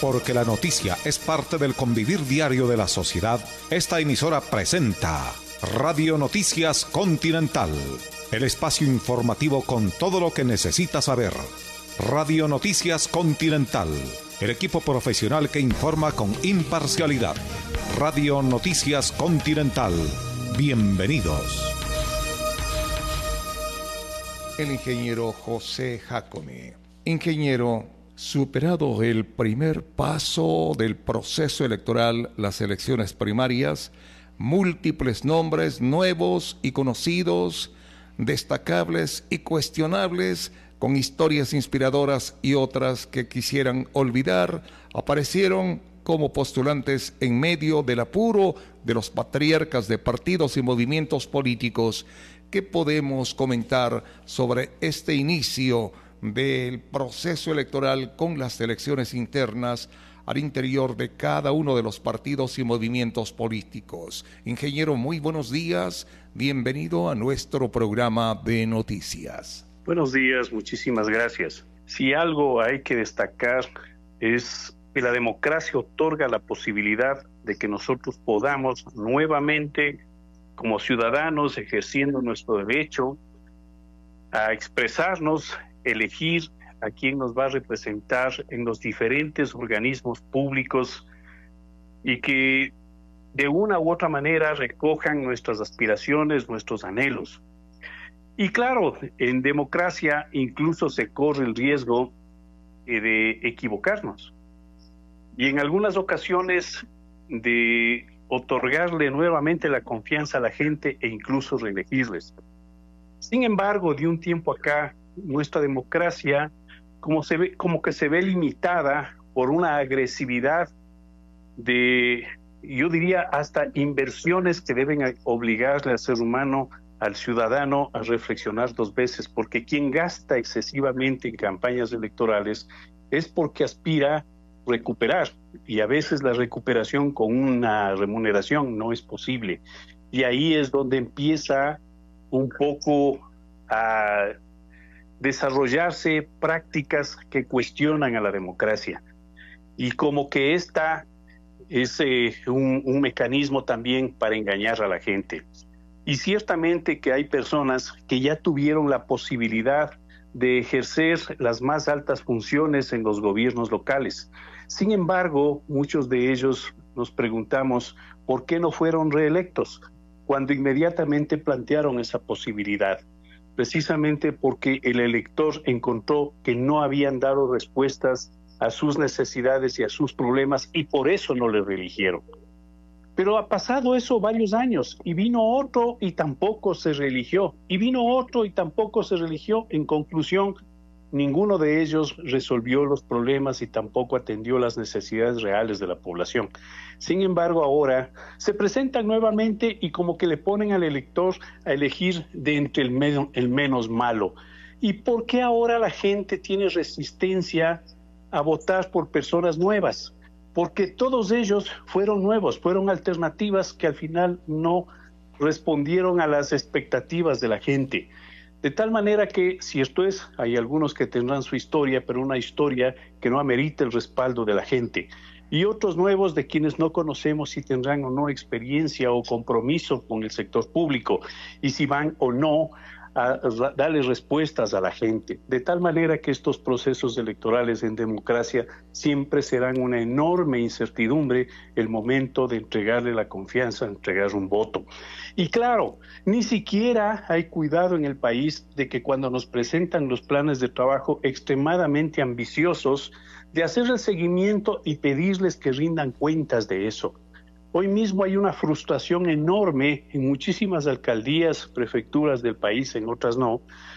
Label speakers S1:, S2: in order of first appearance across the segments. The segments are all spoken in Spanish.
S1: Porque la noticia es parte del convivir diario de la sociedad, esta emisora presenta Radio Noticias Continental, el espacio informativo con todo lo que necesitas saber. Radio Noticias Continental, el equipo profesional que informa con imparcialidad. Radio Noticias Continental, bienvenidos.
S2: El ingeniero José Jácome. Ingeniero, superado el primer paso del proceso electoral, las elecciones primarias, múltiples nombres nuevos y conocidos, destacables y cuestionables, con historias inspiradoras y otras que quisieran olvidar, aparecieron como postulantes en medio del apuro de los patriarcas de partidos y movimientos políticos. ¿Qué podemos comentar sobre este inicio del proceso electoral con las elecciones internas al interior de cada uno de los partidos y movimientos políticos? Ingeniero, muy buenos días, bienvenido a nuestro programa de noticias.
S3: Buenos días, muchísimas gracias. Si algo hay que destacar es que la democracia otorga la posibilidad de que nosotros podamos nuevamente, como ciudadanos, ejerciendo nuestro derecho a expresarnos, elegir a quién nos va a representar en los diferentes organismos públicos y que de una u otra manera recojan nuestras aspiraciones, nuestros anhelos. Y claro, en democracia incluso se corre el riesgo de equivocarnos y en algunas ocasiones de otorgarle nuevamente la confianza a la gente e incluso reelegirles. Sin embargo, de un tiempo acá, nuestra democracia como que se ve limitada por una agresividad de, yo diría, hasta inversiones que deben obligarle al ser humano, al ciudadano, a reflexionar dos veces, porque quien gasta excesivamente en campañas electorales es porque aspira recuperar, y a veces la recuperación con una remuneración no es posible, y ahí es donde empieza un poco a desarrollarse prácticas que cuestionan a la democracia, y como que esta es un mecanismo también para engañar a la gente. Y ciertamente que hay personas que ya tuvieron la posibilidad de ejercer las más altas funciones en los gobiernos locales. Sin embargo, muchos de ellos nos preguntamos por qué no fueron reelectos, cuando inmediatamente plantearon esa posibilidad, precisamente porque el elector encontró que no habían dado respuestas a sus necesidades y a sus problemas y por eso no le reeligieron. Pero ha pasado eso varios años y vino otro y tampoco se reeligió, y vino otro y tampoco se reeligió. En conclusión, ninguno de ellos resolvió los problemas y tampoco atendió las necesidades reales de la población. Sin embargo, ahora se presentan nuevamente y como que le ponen al elector a elegir de entre el menos malo. ¿Y por qué ahora la gente tiene resistencia a votar por personas nuevas? Porque todos ellos fueron nuevos, fueron alternativas que al final no respondieron a las expectativas de la gente. De tal manera que, si esto es, hay algunos que tendrán su historia, pero una historia que no amerita el respaldo de la gente. Y otros nuevos de quienes no conocemos si tendrán o no experiencia o compromiso con el sector público, y si van o no a darle respuestas a la gente. De tal manera que estos procesos electorales en democracia siempre serán una enorme incertidumbre el momento de entregarle la confianza, entregar un voto. Y claro, ni siquiera hay cuidado en el país de que cuando nos presentan los planes de trabajo extremadamente ambiciosos, de hacer el seguimiento y pedirles que rindan cuentas de eso. Hoy mismo hay una frustración enorme en muchísimas alcaldías, prefecturas del país, en otras no,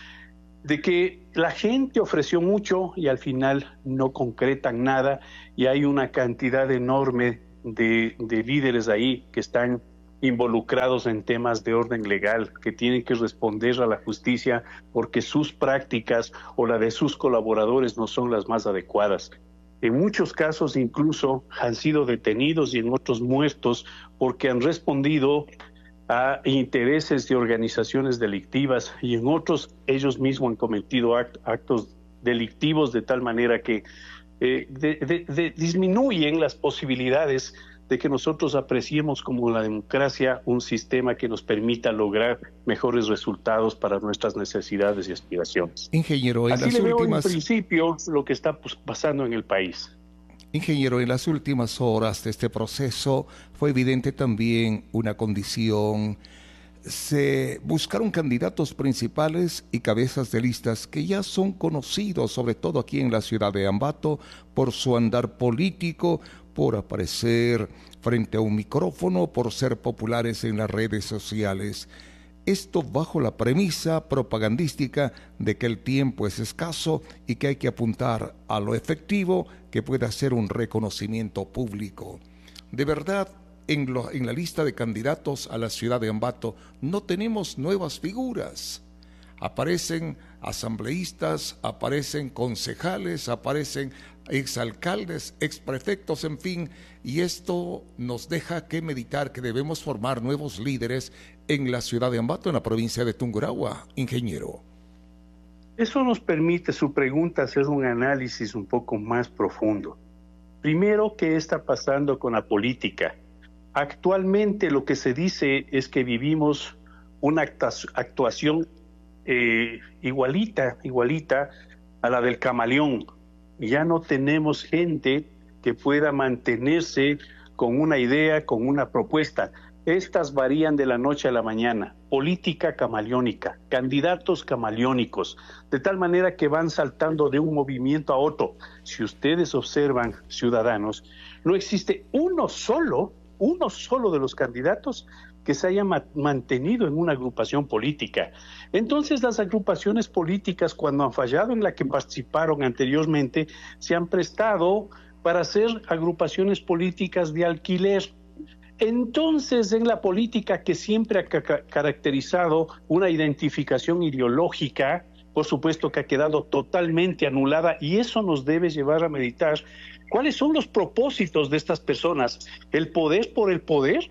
S3: de que la gente ofreció mucho y al final no concretan nada, y hay una cantidad enorme de líderes ahí que están involucrados en temas de orden legal, que tienen que responder a la justicia porque sus prácticas o la de sus colaboradores no son las más adecuadas. En muchos casos incluso han sido detenidos y en otros muertos porque han respondido a intereses de organizaciones delictivas, y en otros ellos mismos han cometido actos delictivos de tal manera que disminuyen las posibilidades de que nosotros apreciemos como la democracia un sistema que nos permita lograr mejores resultados para nuestras necesidades y aspiraciones.
S2: Ingeniero,
S3: Así le veo en principio lo que está pasando en el país.
S2: Ingeniero, en las últimas horas de este proceso fue evidente también una condición. Se buscaron candidatos principales y cabezas de listas que ya son conocidos, sobre todo aquí en la ciudad de Ambato, por su andar político, por aparecer frente a un micrófono, por ser populares en las redes sociales. Esto bajo la premisa propagandística de que el tiempo es escaso y que hay que apuntar a lo efectivo que pueda ser un reconocimiento público. De verdad, en la lista de candidatos a la ciudad de Ambato no tenemos nuevas figuras. Aparecen asambleístas, aparecen concejales, aparecen exalcaldes, exprefectos, en fin, y esto nos deja que meditar que debemos formar nuevos líderes en la ciudad de Ambato, en la provincia de Tungurahua, ingeniero.
S3: Eso nos permite, su pregunta, hacer un análisis un poco más profundo. Primero, ¿qué está pasando con la política? Actualmente lo que se dice es que vivimos una actuación igualita a la del camaleón. Ya no tenemos gente que pueda mantenerse con una idea, con una propuesta. Estas varían de la noche a la mañana. Política camaleónica, candidatos camaleónicos, de tal manera que van saltando de un movimiento a otro. Si ustedes observan, ciudadanos, no existe uno solo de los candidatos que se haya mantenido en una agrupación política. Entonces, las agrupaciones políticas, cuando han fallado en la que participaron anteriormente, se han prestado para hacer agrupaciones políticas de alquiler. Entonces, en la política que siempre ha caracterizado una identificación ideológica, por supuesto que ha quedado totalmente anulada, y eso nos debe llevar a meditar cuáles son los propósitos de estas personas. ¿El poder por el poder?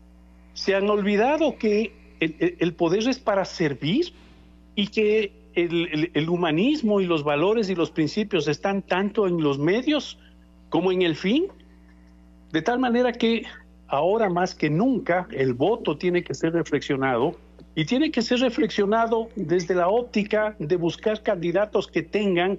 S3: Se han olvidado que el poder es para servir y que el humanismo y los valores y los principios están tanto en los medios como en el fin, de tal manera que ahora más que nunca el voto tiene que ser reflexionado, y tiene que ser reflexionado desde la óptica de buscar candidatos que tengan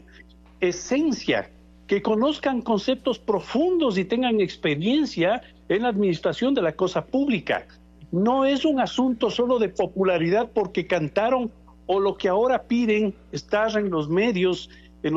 S3: esencia, que conozcan conceptos profundos y tengan experiencia en la administración de la cosa pública. No es un asunto solo de popularidad porque cantaron, o lo que ahora piden estar en los medios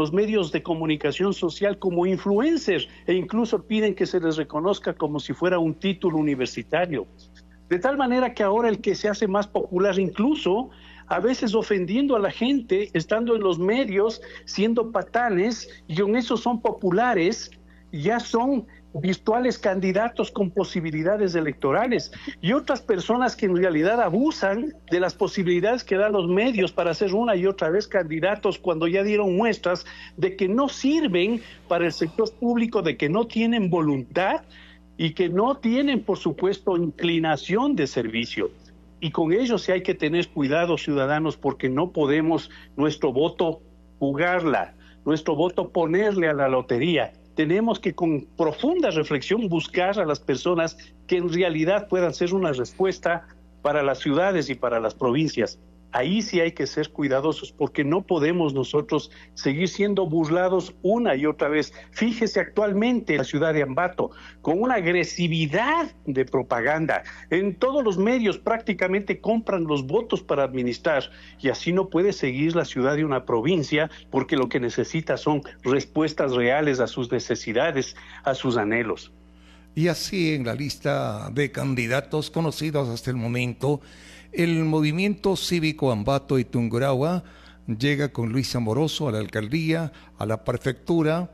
S3: de comunicación social como influencers, e incluso piden que se les reconozca como si fuera un título universitario. De tal manera que ahora el que se hace más popular, incluso a veces ofendiendo a la gente, estando en los medios, siendo patanes, y con eso son populares, ya son virtuales candidatos con posibilidades electorales, y otras personas que en realidad abusan de las posibilidades que dan los medios para ser una y otra vez candidatos cuando ya dieron muestras de que no sirven para el sector público, de que no tienen voluntad y que no tienen, por supuesto, inclinación de servicio. Y con ello sí hay que tener cuidado, ciudadanos, porque no podemos nuestro voto jugarla, nuestro voto ponerle a la lotería. Tenemos que con profunda reflexión buscar a las personas que en realidad puedan ser una respuesta para las ciudades y para las provincias. Ahí sí hay que ser cuidadosos porque no podemos nosotros seguir siendo burlados una y otra vez. Fíjese actualmente en la ciudad de Ambato, con una agresividad de propaganda. En todos los medios prácticamente compran los votos para administrar, y así no puede seguir la ciudad de una provincia, porque lo que necesita son respuestas reales a sus necesidades, a sus anhelos.
S2: Y así en la lista de candidatos conocidos hasta el momento, el Movimiento Cívico Ambato y Tungurahua llega con Luis Amoroso a la alcaldía, a la prefectura,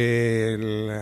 S2: el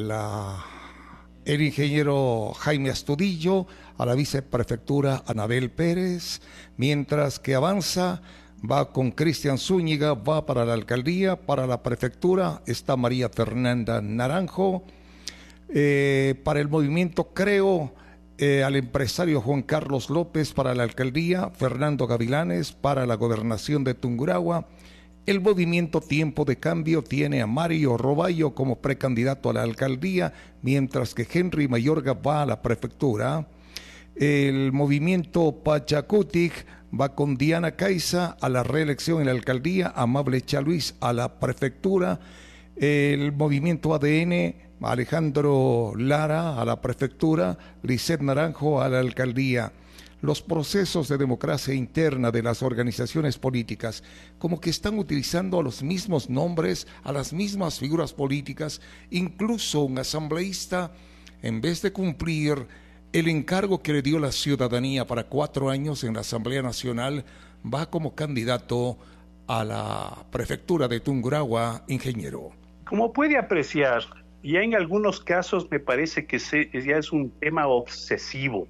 S2: ingeniero Jaime Astudillo, a la viceprefectura Anabel Pérez, mientras que Avanza va con Cristian Zúñiga, va para la alcaldía, para la prefectura está María Fernanda Naranjo, para el movimiento Creo, al empresario Juan Carlos López para la alcaldía, Fernando Gavilanes para la gobernación de Tungurahua. El movimiento Tiempo de Cambio tiene a Mario Roballo como precandidato a la alcaldía, mientras que Henry Mayorga va a la prefectura. El movimiento Pachacutic va con Diana Caiza a la reelección en la alcaldía, Amable Chaluis a la prefectura. El movimiento ADN, Alejandro Lara a la prefectura, Lisset Naranjo a la alcaldía. Los procesos de democracia interna de las organizaciones políticas como que están utilizando a los mismos nombres, a las mismas figuras políticas. Incluso un asambleísta, en vez de cumplir el encargo que le dio la ciudadanía para 4 años en la Asamblea Nacional, va como candidato a la prefectura de Tungurahua, ingeniero.
S3: Como puede apreciar, ya en algunos casos me parece que ya es un tema obsesivo.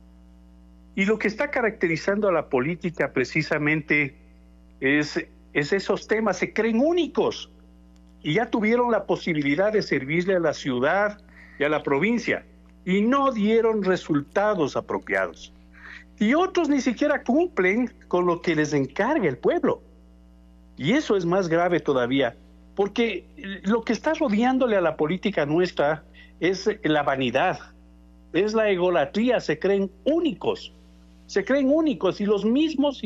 S3: Y lo que está caracterizando a la política precisamente es esos temas, se creen únicos y ya tuvieron la posibilidad de servirle a la ciudad y a la provincia y no dieron resultados apropiados. Y otros ni siquiera cumplen con lo que les encarga el pueblo. Y eso es más grave todavía, porque lo que está rodeándole a la política nuestra es la vanidad, es la egolatría, se creen únicos y los mismos,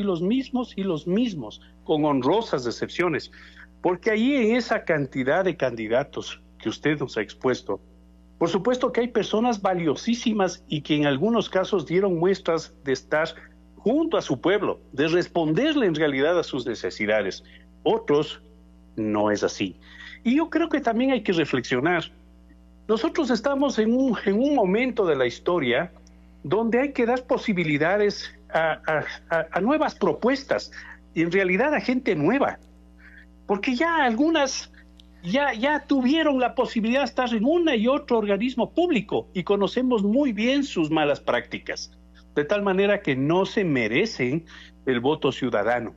S3: con honrosas excepciones, porque ahí en esa cantidad de candidatos que usted nos ha expuesto, por supuesto que hay personas valiosísimas y que en algunos casos dieron muestras de estar junto a su pueblo, de responderle en realidad a sus necesidades. Otros no es así. Y yo creo que también hay que reflexionar. Nosotros estamos en un momento de la historia donde hay que dar posibilidades a nuevas propuestas, en realidad a gente nueva, porque ya algunas ya tuvieron la posibilidad de estar en una y otro organismo público y conocemos muy bien sus malas prácticas, de tal manera que no se merecen el voto ciudadano.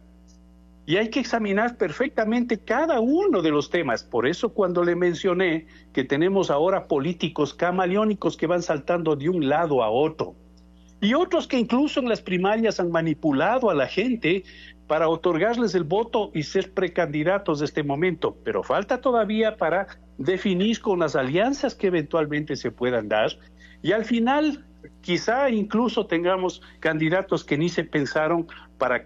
S3: Y hay que examinar perfectamente cada uno de los temas. Por eso cuando le mencioné que tenemos ahora políticos camaleónicos que van saltando de un lado a otro, y otros que incluso en las primarias han manipulado a la gente para otorgarles el voto y ser precandidatos de este momento. Pero falta todavía para definir con las alianzas que eventualmente se puedan dar. Y al final, quizá incluso tengamos candidatos que ni se pensaron para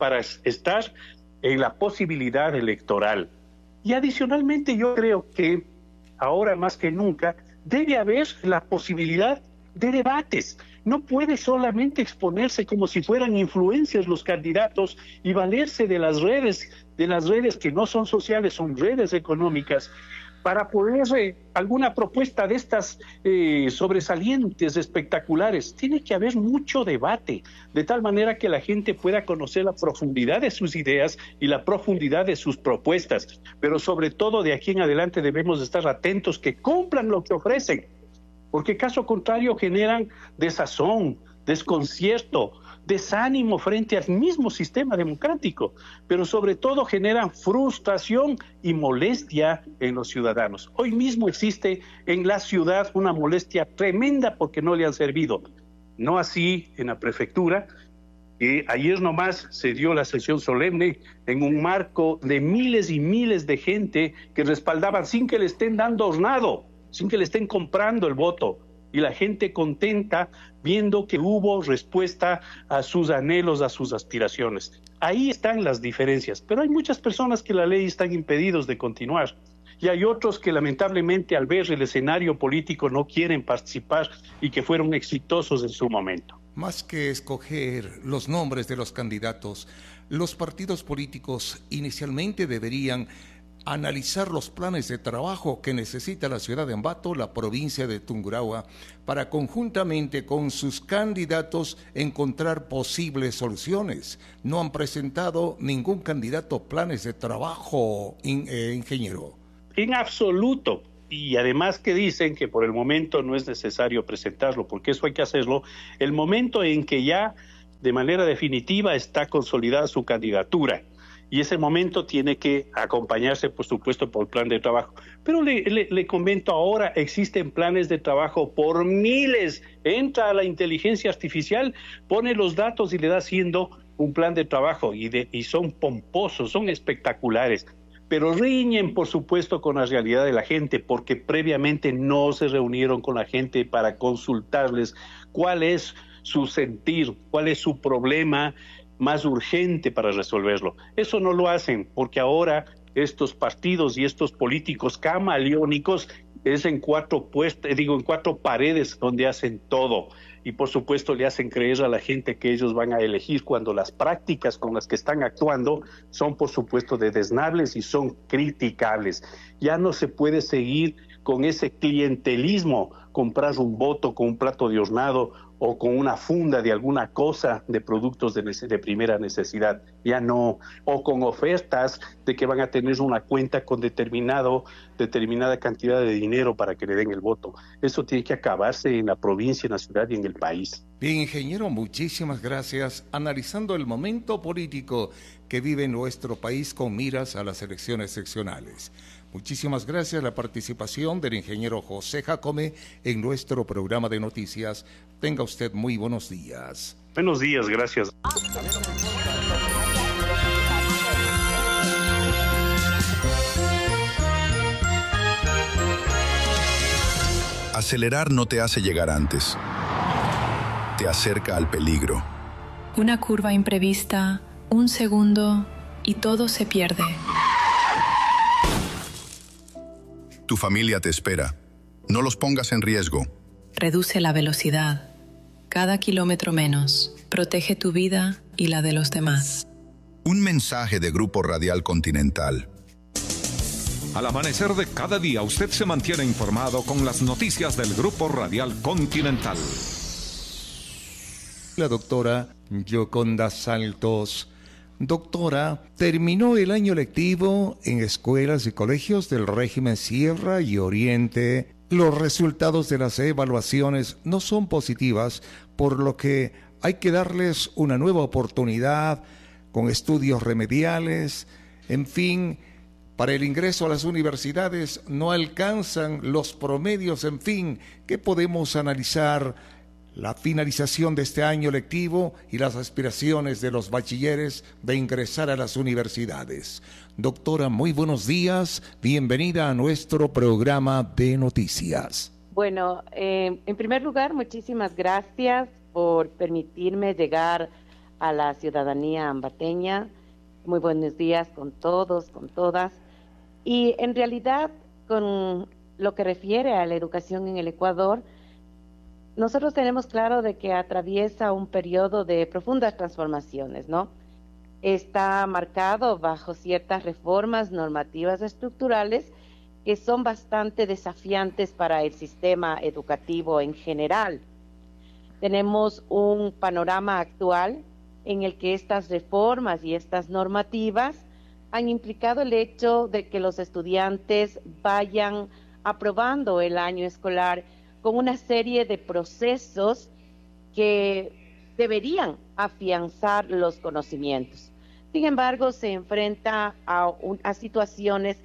S3: estar en la posibilidad electoral. Y adicionalmente yo creo que ahora más que nunca debe haber la posibilidad de debates. No puede solamente exponerse como si fueran influencias los candidatos y valerse de las redes que no son sociales, son redes económicas, para poner alguna propuesta de estas sobresalientes, espectaculares. Tiene que haber mucho debate, de tal manera que la gente pueda conocer la profundidad de sus ideas y la profundidad de sus propuestas. Pero sobre todo de aquí en adelante debemos estar atentos que cumplan lo que ofrecen, porque caso contrario generan desazón, desconcierto, desánimo frente al mismo sistema democrático, pero sobre todo generan frustración y molestia en los ciudadanos. Hoy mismo existe en la ciudad una molestia tremenda porque no le han servido. No así en la prefectura, que ayer nomás se dio la sesión solemne en un marco de miles y miles de gente que respaldaban sin que le estén dando hornado, sin que le estén comprando el voto, y la gente contenta viendo que hubo respuesta a sus anhelos, a sus aspiraciones. Ahí están las diferencias, pero hay muchas personas que la ley están impedidos de continuar, y hay otros que lamentablemente al ver el escenario político no quieren participar y que fueron exitosos en su momento.
S2: Más que escoger los nombres de los candidatos, los partidos políticos inicialmente deberían analizar los planes de trabajo que necesita la ciudad de Ambato, la provincia de Tungurahua, para conjuntamente con sus candidatos encontrar posibles soluciones. No han presentado ningún candidato planes de trabajo, ingeniero.
S3: En absoluto. Y además que dicen que por el momento no es necesario presentarlo, porque eso hay que hacerlo el momento en que ya de manera definitiva está consolidada su candidatura. Y ese momento tiene que acompañarse, por supuesto, por el plan de trabajo. Pero le comento ahora, existen planes de trabajo por miles. Entra a la inteligencia artificial, pone los datos y le da un plan de trabajo y son pomposos, son espectaculares, pero riñen, por supuesto, con la realidad de la gente, porque previamente no se reunieron con la gente para consultarles cuál es su sentir, cuál es su problema más urgente para resolverlo. Eso no lo hacen, porque ahora estos partidos y estos políticos camaleónicos es en cuatro paredes donde hacen todo. Y por supuesto le hacen creer a la gente que ellos van a elegir cuando las prácticas con las que están actuando son por supuesto desdeñables y son criticables. Ya no se puede seguir con ese clientelismo, comprar un voto con un plato de hornado o con una funda de alguna cosa de productos de primera necesidad, ya no, o con ofertas de que van a tener una cuenta con determinada cantidad de dinero para que le den el voto. Eso tiene que acabarse en la provincia, en la ciudad y en el país.
S2: Bien, ingeniero, muchísimas gracias. Analizando el momento político que vive nuestro país con miras a las elecciones seccionales. Muchísimas gracias la participación del ingeniero José Jácome en nuestro programa de noticias. Tenga usted muy buenos días.
S3: Buenos días, gracias.
S4: Acelerar no te hace llegar antes. Te acerca al peligro.
S5: Una curva imprevista, un segundo y todo se pierde.
S4: Tu familia te espera. No los pongas en riesgo.
S5: Reduce la velocidad. Cada kilómetro menos. Protege tu vida y la de los demás.
S4: Un mensaje de Grupo Radial Continental.
S1: Al amanecer de cada día, usted se mantiene informado con las noticias del Grupo Radial Continental.
S2: La doctora Yoconda Saltos. Doctora, terminó el año lectivo en escuelas y colegios del régimen Sierra y Oriente. Los resultados de las evaluaciones no son positivas, por lo que hay que darles una nueva oportunidad con estudios remediales. En fin, para el ingreso a las universidades no alcanzan los promedios. En fin, ¿qué podemos analizar? La finalización de este año lectivo y las aspiraciones de los bachilleres de ingresar a las universidades. Doctora, muy buenos días. Bienvenida a nuestro programa de noticias.
S6: Bueno, en primer lugar, muchísimas gracias por permitirme llegar a la ciudadanía ambateña. Muy buenos días con todos, con todas. Y en realidad, con lo que refiere a la educación en el Ecuador, nosotros tenemos claro de que atraviesa un periodo de profundas transformaciones, ¿no? Está marcado bajo ciertas reformas normativas estructurales que son bastante desafiantes para el sistema educativo en general. Tenemos un panorama actual en el que estas reformas y estas normativas han implicado el hecho de que los estudiantes vayan aprobando el año escolar con una serie de procesos que deberían afianzar los conocimientos. Sin embargo, se enfrenta a situaciones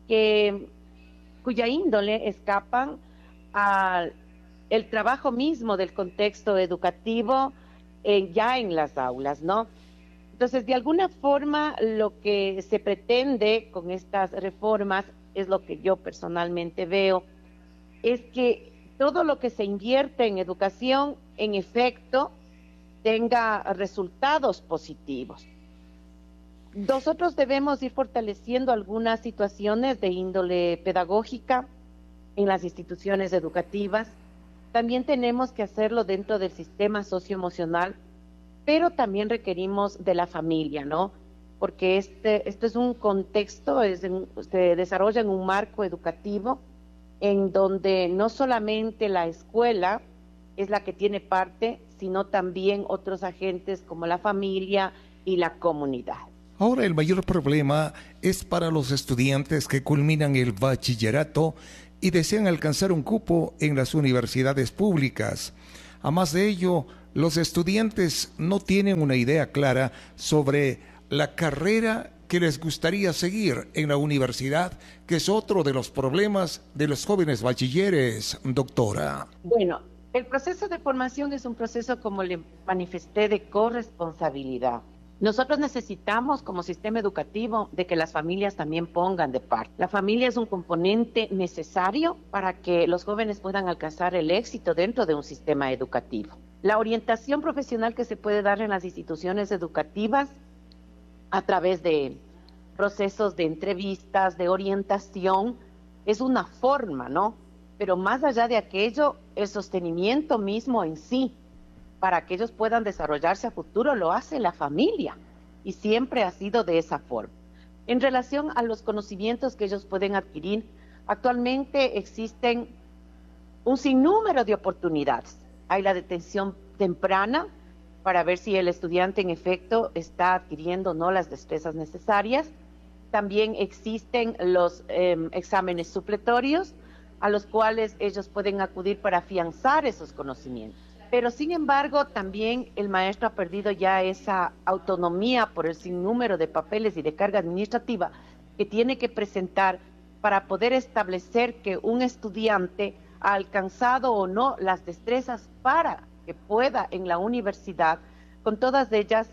S6: cuya índole escapan al trabajo mismo del contexto educativo ya en las aulas, ¿no? Entonces, de alguna forma, lo que se pretende con estas reformas, es lo que yo personalmente veo, es que todo lo que se invierte en educación, en efecto, tenga resultados positivos. Nosotros debemos ir fortaleciendo algunas situaciones de índole pedagógica en las instituciones educativas. También tenemos que hacerlo dentro del sistema socioemocional, pero también requerimos de la familia, ¿no? Porque esto es un contexto, se desarrolla en un marco educativo en donde no solamente la escuela es la que tiene parte, sino también otros agentes como la familia y la comunidad.
S2: Ahora el mayor problema es para los estudiantes que culminan el bachillerato y desean alcanzar un cupo en las universidades públicas. Además de ello, los estudiantes no tienen una idea clara sobre la carrera que les gustaría seguir en la universidad, que es otro de los problemas de los jóvenes bachilleres, doctora.
S6: Bueno, el proceso de formación es un proceso, como le manifesté, de corresponsabilidad. Nosotros necesitamos como sistema educativo de que las familias también pongan de parte. La familia es un componente necesario para que los jóvenes puedan alcanzar el éxito dentro de un sistema educativo. La orientación profesional que se puede dar en las instituciones educativas a través de procesos de entrevistas, de orientación, es una forma, ¿no? Pero más allá de aquello, el sostenimiento mismo en sí, para que ellos puedan desarrollarse a futuro, lo hace la familia y siempre ha sido de esa forma. En relación a los conocimientos que ellos pueden adquirir, actualmente existen un sinnúmero de oportunidades. Hay la detención temprana para ver si el estudiante en efecto está adquiriendo o no las destrezas necesarias. También existen los exámenes supletorios a los cuales ellos pueden acudir para afianzar esos conocimientos. Pero sin embargo, también el maestro ha perdido ya esa autonomía por el sinnúmero de papeles y de carga administrativa que tiene que presentar para poder establecer que un estudiante ha alcanzado o no las destrezas para que pueda en la universidad, con todas ellas,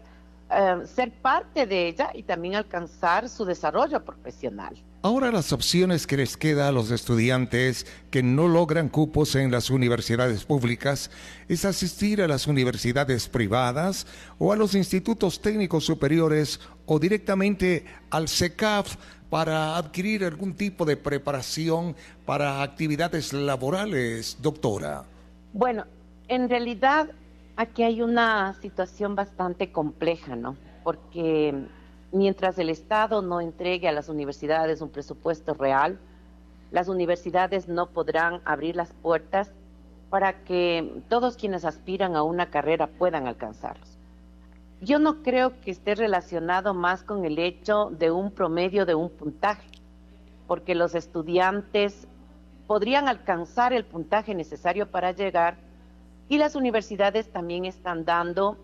S6: ser parte de ella y también alcanzar su desarrollo profesional.
S2: Ahora las opciones que les queda a los estudiantes que no logran cupos en las universidades públicas es asistir a las universidades privadas o a los institutos técnicos superiores o directamente al CECAF para adquirir algún tipo de preparación para actividades laborales, doctora.
S6: Bueno, en realidad aquí hay una situación bastante compleja, ¿no? Porque mientras el Estado no entregue a las universidades un presupuesto real, las universidades no podrán abrir las puertas para que todos quienes aspiran a una carrera puedan alcanzarlos. Yo no creo que esté relacionado más con el hecho de un promedio de un puntaje, porque los estudiantes podrían alcanzar el puntaje necesario para llegar y las universidades también están dando,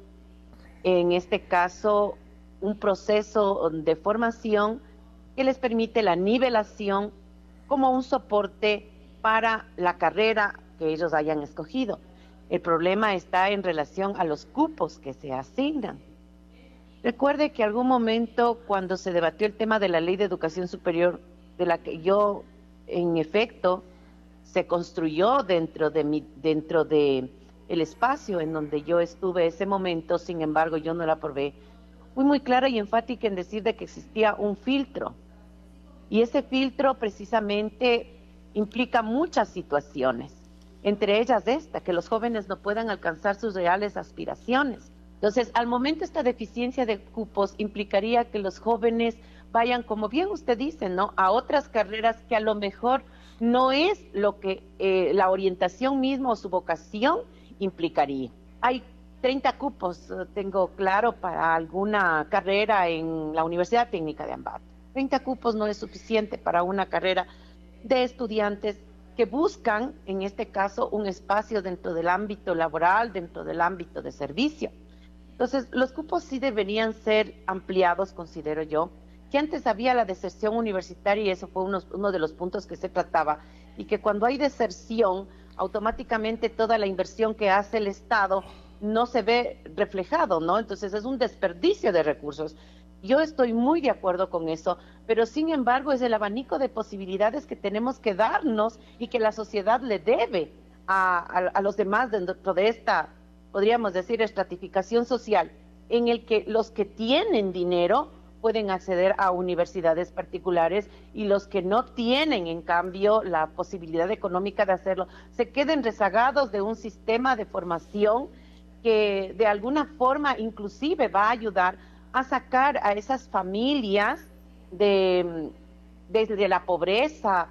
S6: en este caso, un proceso de formación que les permite la nivelación como un soporte para la carrera que ellos hayan escogido. El problema está en relación a los cupos que se asignan. Recuerde que algún momento cuando se debatió el tema de la Ley de Educación Superior, de la que yo, en efecto, se construyó dentro de el espacio en donde yo estuve ese momento, sin embargo, yo no la aprobé. Fui muy clara y enfática en decir de que existía un filtro. Y ese filtro precisamente implica muchas situaciones, entre ellas esta, que los jóvenes no puedan alcanzar sus reales aspiraciones. Entonces, al momento esta deficiencia de cupos implicaría que los jóvenes vayan, como bien usted dice, ¿no?, a otras carreras que a lo mejor no es lo que la orientación misma o su vocación implicaría. Hay 30 cupos, tengo claro, para alguna carrera en la Universidad Técnica de Ambato. 30 cupos no es suficiente para una carrera de estudiantes que buscan, en este caso, un espacio dentro del ámbito laboral, dentro del ámbito de servicio. Entonces, los cupos sí deberían ser ampliados, considero yo, que antes había la deserción universitaria y eso fue uno de los puntos que se trataba, y que cuando hay deserción, automáticamente toda la inversión que hace el Estado no se ve reflejado, ¿no? Entonces es un desperdicio de recursos. Yo estoy muy de acuerdo con eso, pero sin embargo es el abanico de posibilidades que tenemos que darnos y que la sociedad le debe a los demás dentro de esta, podríamos decir, estratificación social, en el que los que tienen dinero pueden acceder a universidades particulares y los que no tienen, en cambio, la posibilidad económica de hacerlo, se queden rezagados de un sistema de formación que de alguna forma inclusive va a ayudar a sacar a esas familias de la pobreza,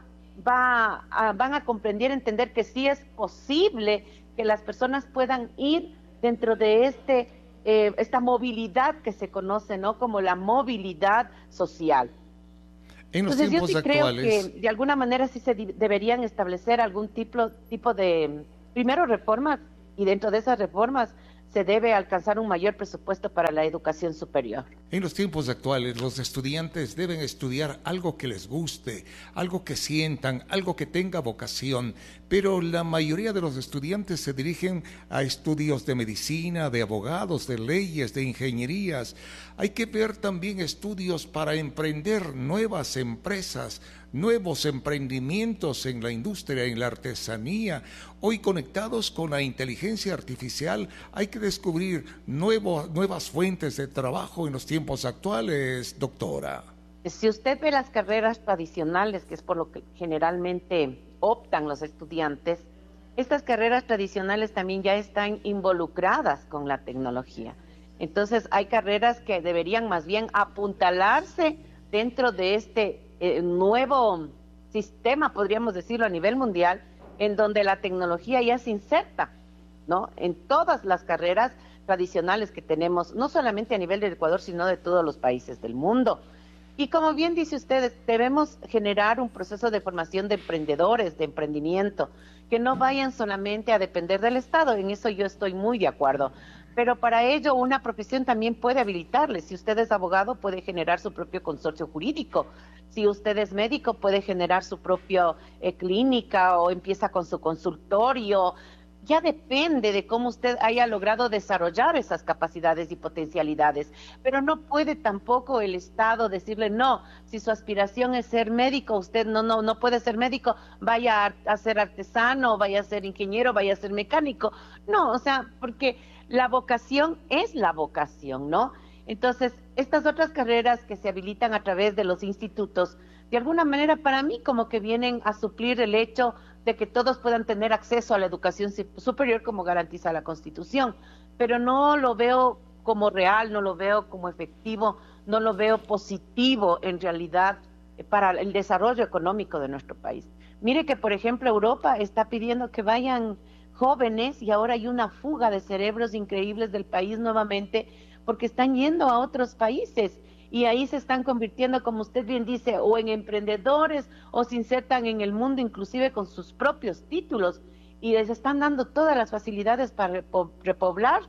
S6: van a comprender, entender que sí es posible que las personas puedan ir dentro de esta movilidad que se conoce, ¿no?, como la movilidad social.
S2: En los
S6: Entonces
S2: tiempos
S6: yo sí
S2: actuales,
S6: creo que de alguna manera sí se deberían establecer algún tipo de, primero, reformas, y dentro de esas reformas se debe alcanzar un mayor presupuesto para la educación superior.
S2: En los tiempos actuales, los estudiantes deben estudiar algo que les guste, algo que sientan, algo que tenga vocación, pero la mayoría de los estudiantes se dirigen a estudios de medicina, de abogados, de leyes, de ingenierías. Hay que ver también estudios para emprender nuevas empresas, nuevos emprendimientos en la industria, en la artesanía. Hoy, conectados con la inteligencia artificial, hay que descubrir nuevas fuentes de trabajo en los tiempos actuales, doctora.
S6: Si usted ve las carreras tradicionales, que es por lo que generalmente optan los estudiantes, estas carreras tradicionales también ya están involucradas con la tecnología. Entonces hay carreras que deberían más bien apuntalarse dentro de este nuevo sistema, podríamos decirlo, a nivel mundial, en donde la tecnología ya se inserta, ¿no?, en todas las carreras tradicionales que tenemos, no solamente a nivel del Ecuador, sino de todos los países del mundo. Y como bien dice usted, debemos generar un proceso de formación de emprendedores, de emprendimiento, que no vayan solamente a depender del Estado. En eso yo estoy muy de acuerdo. Pero para ello una profesión también puede habilitarle. Si usted es abogado, puede generar su propio consorcio jurídico. Si usted es médico, puede generar su propia clínica o empieza con su consultorio. Ya depende de cómo usted haya logrado desarrollar esas capacidades y potencialidades. Pero no puede tampoco el Estado decirle, no, si su aspiración es ser médico, usted no puede ser médico, vaya a ser artesano, vaya a ser ingeniero, vaya a ser mecánico. No, o sea, porque la vocación es la vocación, ¿no? Entonces, estas otras carreras que se habilitan a través de los institutos, de alguna manera para mí como que vienen a suplir el hecho de que todos puedan tener acceso a la educación superior como garantiza la Constitución, pero no lo veo como real, no lo veo como efectivo, no lo veo positivo en realidad para el desarrollo económico de nuestro país. Mire que, por ejemplo, Europa está pidiendo que vayan jóvenes y ahora hay una fuga de cerebros increíbles del país nuevamente porque están yendo a otros países y ahí se están convirtiendo, como usted bien dice, o en emprendedores o se insertan en el mundo inclusive con sus propios títulos y les están dando todas las facilidades para repoblar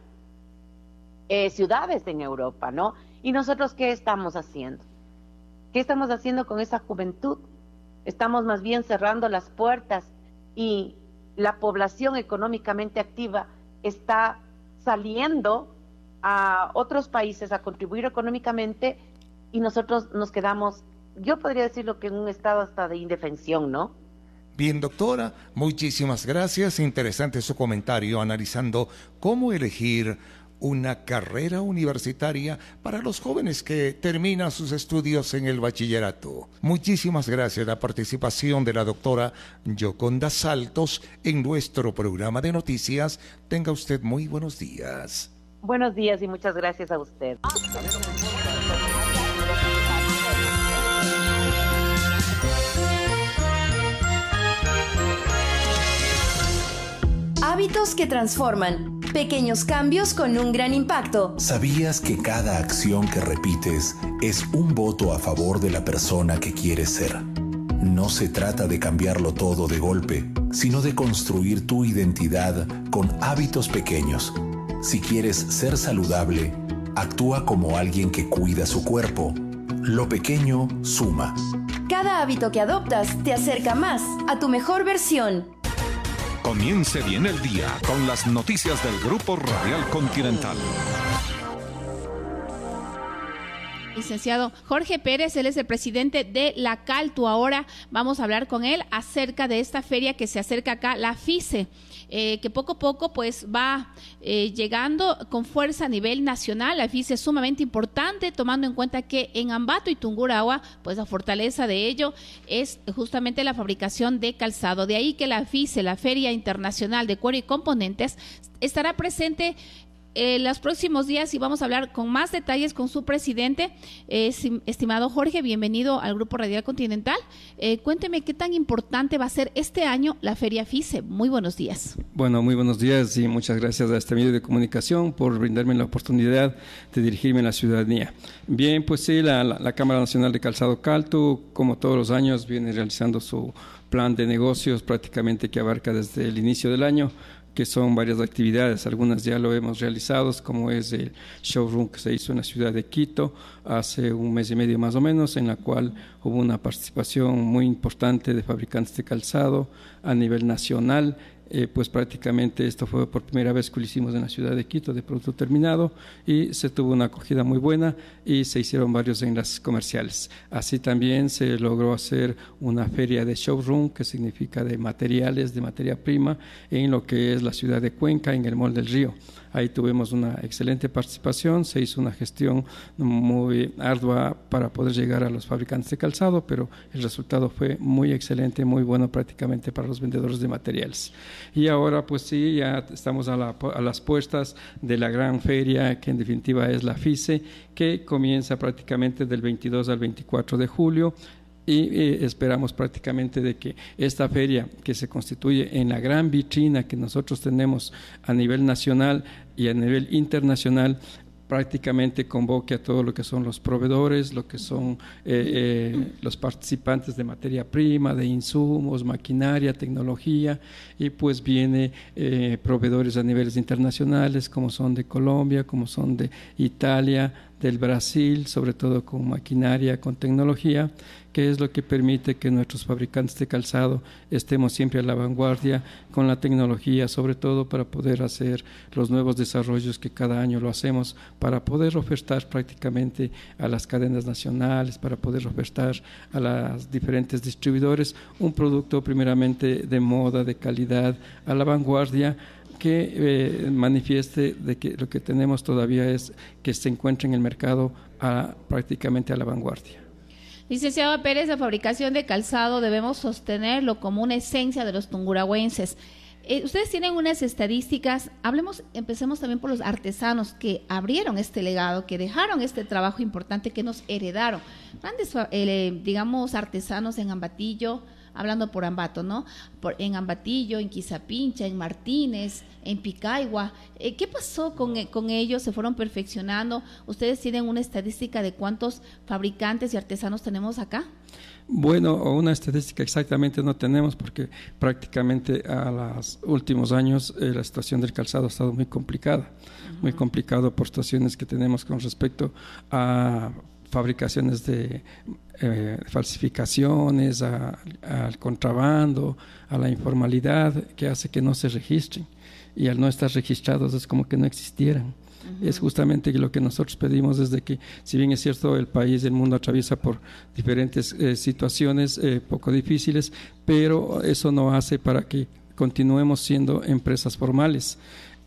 S6: ciudades en Europa, ¿no? ¿Y nosotros qué estamos haciendo? ¿Qué estamos haciendo con esa juventud? Estamos más bien cerrando las puertas y la población económicamente activa está saliendo a otros países a contribuir económicamente y nosotros nos quedamos, yo podría decirlo que en un estado hasta de indefensión, ¿no?
S2: Bien, doctora, muchísimas gracias. Interesante su comentario analizando cómo elegir una carrera universitaria para los jóvenes que terminan sus estudios en el bachillerato. Muchísimas gracias la participación de la doctora Yoconda Saltos en nuestro programa de noticias. Tenga usted muy buenos días.
S6: Buenos días y muchas gracias a usted.
S7: Hábitos que transforman. Pequeños cambios con un gran impacto.
S8: ¿Sabías que cada acción que repites es un voto a favor de la persona que quieres ser? No se trata de cambiarlo todo de golpe, sino de construir tu identidad con hábitos pequeños. Si quieres ser saludable, actúa como alguien que cuida su cuerpo. Lo pequeño suma.
S7: Cada hábito que adoptas te acerca más a tu mejor versión.
S1: Comience bien el día con las noticias del Grupo Radial Continental.
S9: Licenciado Jorge Pérez, él es el presidente de la Caltu. Ahora vamos a hablar con él acerca de esta feria que se acerca acá, la FICE, que poco a poco pues va llegando con fuerza a nivel nacional. La FICE es sumamente importante, tomando en cuenta que en Ambato y Tungurahua, pues la fortaleza de ello es justamente la fabricación de calzado. De ahí que la FICE, la Feria Internacional de Cuero y Componentes, estará presente los próximos días y vamos a hablar con más detalles con su presidente. Estimado Jorge, bienvenido al Grupo Radial Continental. Cuénteme qué tan importante va a ser este año la Feria FICE. Muy buenos días.
S10: Bueno, muy buenos días y muchas gracias a este medio de comunicación por brindarme la oportunidad de dirigirme a la ciudadanía. Bien, pues sí, la Cámara Nacional de Calzado Caltu, como todos los años, viene realizando su plan de negocios prácticamente que abarca desde el inicio del año, que son varias actividades. Algunas ya lo hemos realizado, como es el showroom que se hizo en la ciudad de Quito hace un mes y medio más o menos, en la cual hubo una participación muy importante de fabricantes de calzado a nivel nacional. Pues prácticamente esto fue por primera vez que lo hicimos en la ciudad de Quito de producto terminado y se tuvo una acogida muy buena y se hicieron varios enlaces comerciales. Así también se logró hacer una feria de showroom, que significa de materiales, de materia prima, en lo que es la ciudad de Cuenca, en el Mall del Río. Ahí tuvimos una excelente participación, se hizo una gestión muy ardua para poder llegar a los fabricantes de calzado, pero el resultado fue muy excelente, muy bueno prácticamente para los vendedores de materiales. Y ahora pues sí, ya estamos a las puertas de la gran feria, que en definitiva es la FICE, que comienza prácticamente del 22 al 24 de julio. Y esperamos prácticamente de que esta feria, que se constituye en la gran vitrina que nosotros tenemos a nivel nacional y a nivel internacional, prácticamente convoque a todo lo que son los proveedores, lo que son los participantes de materia prima, de insumos, maquinaria, tecnología, y pues viene proveedores a niveles internacionales como son de Colombia, como son de Italia, del Brasil, sobre todo con maquinaria, con tecnología, que es lo que permite que nuestros fabricantes de calzado estemos siempre a la vanguardia con la tecnología, sobre todo para poder hacer los nuevos desarrollos que cada año lo hacemos, para poder ofertar prácticamente a las cadenas nacionales, para poder ofertar a los diferentes distribuidores un producto primeramente de moda, de calidad, a la vanguardia, que manifieste de que lo que tenemos todavía es que se encuentre en el mercado prácticamente a la vanguardia.
S9: Licenciado Pérez, la fabricación de calzado debemos sostenerlo como una esencia de los tungurahüenses. Ustedes tienen unas estadísticas, empecemos también por los artesanos que abrieron este legado, que dejaron este trabajo importante que nos heredaron. Grandes, digamos, artesanos en Ambatillo, hablando por Ambato, ¿no? En Ambatillo, en Quizapincha, en Martínez, en Picaigua. ¿Qué pasó con ellos? ¿Se fueron perfeccionando? ¿Ustedes tienen una estadística de cuántos fabricantes y artesanos tenemos acá?
S10: Bueno, una estadística exactamente no tenemos, porque prácticamente a los últimos años la situación del calzado ha estado muy complicada, muy complicado por situaciones que tenemos con respecto a fabricaciones de falsificaciones, al contrabando, a la informalidad, que hace que no se registren, y al no estar registrados es como que no existieran. Es justamente lo que nosotros pedimos, desde que, si bien es cierto, el país, el mundo atraviesa por diferentes situaciones poco difíciles, pero eso no hace para que continuemos siendo empresas formales.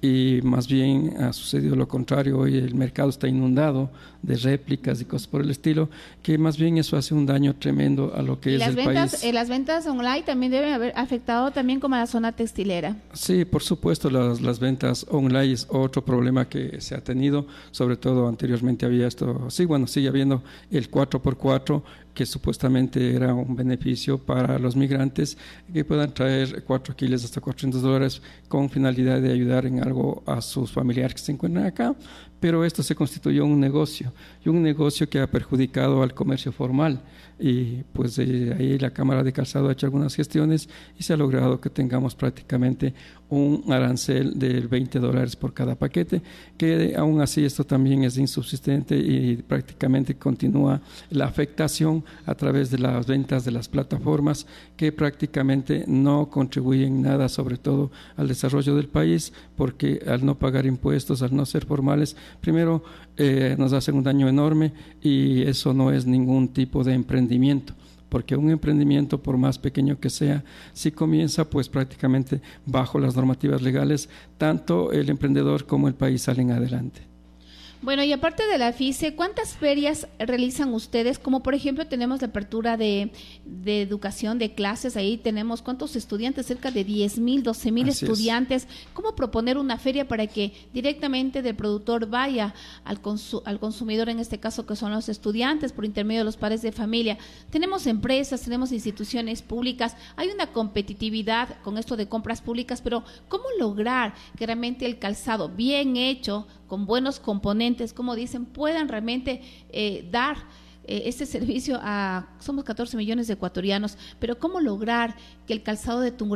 S10: Y más bien ha sucedido lo contrario. Hoy el mercado está inundado de réplicas y cosas por el estilo, que más bien eso hace un daño tremendo a lo que es el país.
S9: Las ventas online también deben haber afectado también como a la zona textilera.
S10: Sí, por supuesto, las ventas online es otro problema que se ha tenido, sobre todo anteriormente había esto, sigue habiendo el 4x4, que supuestamente era un beneficio para los migrantes que puedan traer 4 kilos hasta $400 con finalidad de ayudar en algo a sus familiares que se encuentran acá, pero esto se constituyó un negocio, y un negocio que ha perjudicado al comercio formal, y pues ahí la Cámara de Calzado ha hecho algunas gestiones y se ha logrado que tengamos prácticamente un arancel de $20 por cada paquete, que aún así esto también es insubsistente y prácticamente continúa la afectación a través de las ventas de las plataformas, que prácticamente no contribuyen nada, sobre todo al desarrollo del país, porque al no pagar impuestos, al no ser formales, primero nos hacen un daño enorme, y eso no es ningún tipo de emprendimiento, porque un emprendimiento, por más pequeño que sea, si comienza pues prácticamente bajo las normativas legales, tanto el emprendedor como el país salen adelante.
S9: Bueno, y aparte de la FICE, ¿cuántas ferias realizan ustedes? Como por ejemplo tenemos la apertura de educación, de clases, ahí tenemos ¿cuántos estudiantes? Cerca de 10,000, 12,000 estudiantes. ¿Cómo proponer una feria para que directamente del productor vaya al consumidor, en este caso que son los estudiantes, por intermedio de los padres de familia? Tenemos empresas, tenemos instituciones públicas, hay una competitividad con esto de compras públicas, pero ¿cómo lograr que realmente el calzado bien hecho, con buenos componentes, como dicen, puedan realmente dar este servicio somos 14 millones de ecuatorianos, pero cómo lograr que el calzado de Tungurahua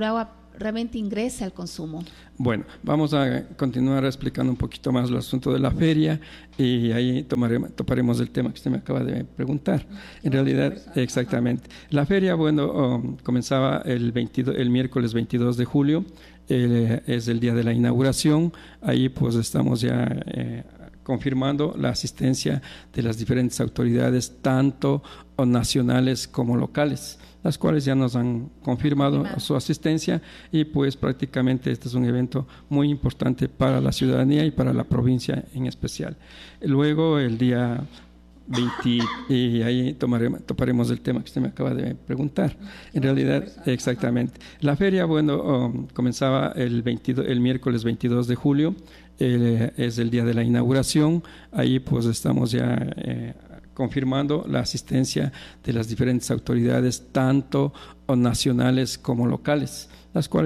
S9: realmente ingrese al consumo?
S10: Bueno, vamos a continuar explicando un poquito más el asunto de la feria y ahí toparemos el tema que usted me acaba de preguntar. En realidad, exactamente. La feria, bueno, comenzaba el miércoles 22 de julio, es el día de la inauguración. Ahí pues estamos ya confirmando la asistencia de las diferentes autoridades, tanto nacionales como locales, las cuales ya nos han confirmado su asistencia, y pues prácticamente este es un evento muy importante para la ciudadanía y para la provincia en especial. Luego el día 20, y ahí toparemos el tema que usted me acaba de preguntar. En realidad, exactamente. La feria, bueno, comenzaba el miércoles 22 de julio, es el día de la inauguración. Ahí pues estamos ya confirmando la asistencia de las diferentes autoridades, tanto nacionales como locales, las cuales